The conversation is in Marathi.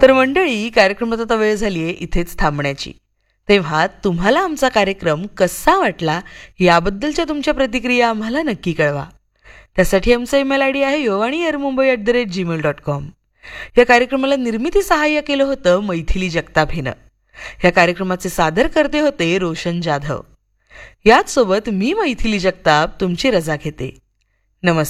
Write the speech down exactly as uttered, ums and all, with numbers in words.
तर मंडळी, कार्यक्रमात आता वेळ झाली आहे इथेच थांबण्याची. तेव्हा तुम्हाला आमचा कार्यक्रम कसा वाटला याबद्दलच्या तुमच्या प्रतिक्रिया आम्हाला नक्की कळवा. त्यासाठी आमचा ईमेल आय डी आहे योवाणी air Mumbai at the rate Gmail dot com. या कार्यक्रमाला निर्मिती सहाय्य केलं होतं मैथिली जगताप हिनं. या कार्यक्रमाचे सादर करते होते रोशन जाधव. याचसोबत मी मैथिली जगताप तुमची रजा घेते. नमस्कार.